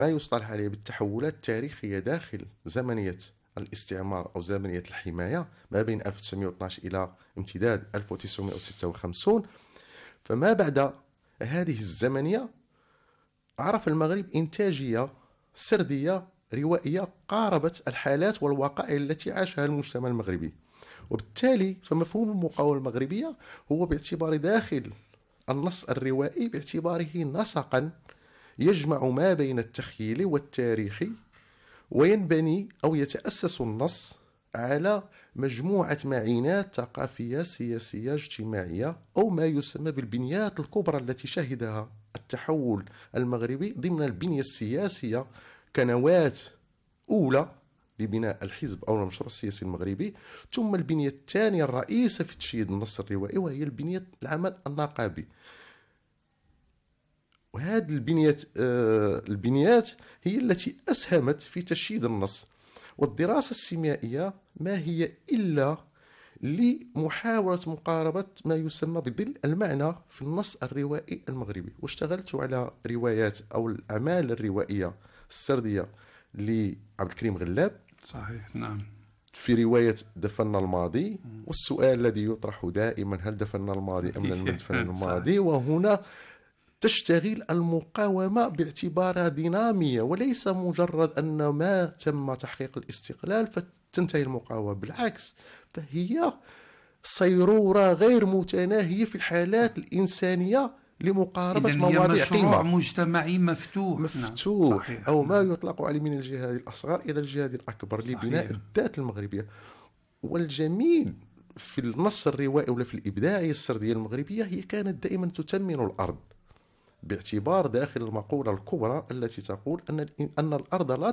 ما يصطلح عليه بالتحولات التاريخية داخل زمنية الاستعمار أو زمنية الحماية ما بين 1912 إلى امتداد 1956. فما بعد هذه الزمنية عرف المغرب إنتاجية سردية روائية قاربت الحالات والوقائع التي عاشها المجتمع المغربي. وبالتالي فمفهوم المقاومة المغربية هو باعتبار داخل النص الروائي باعتباره نسقا يجمع ما بين التخيلي والتاريخي، وينبني أو يتأسس النص على مجموعة معينات ثقافية سياسية اجتماعية، أو ما يسمى بالبنيات الكبرى التي شهدها التحول المغربي ضمن البنية السياسية كنواة أولى لبناء الحزب أو المشروع السياسي المغربي، ثم البنية الثانية الرئيسة في تشييد النص الروائي وهي البنية العمل النقابي. وهذه البنيات هي التي أسهمت في تشييد النص. والدراسة السيميائية ما هي إلا لمحاولة مقاربة ما يسمى بظل المعنى في النص الروائي المغربي. واشتغلت على روايات أو الأعمال الروائية السردية لعبد الكريم غلاب. صحيح، نعم. في رواية دفن الماضي، والسؤال الذي يطرح دائما: هل دفن الماضي أم لم ندفن الماضي؟ وهنا تشتغل المقاومة باعتبارها دينامية، وليس مجرد أن ما تم تحقيق الاستقلال فتنتهي المقاومة، بالعكس، فهي صيرورة غير متناهية في الحالات الإنسانية لمقاربة مواضيع قيمة. مشروع مجتمعي مفتوح. مفتوح، نعم. أو ما يطلق عليه من الجهاد الأصغر إلى الجهاد الأكبر لبناء الذات المغربية. والجميل في النص الروائي ولا في الإبداعية السردية المغربية هي كانت دائما تثمن الأرض، باعتبار داخل المقولة الكبرى التي تقول أن الأرض لا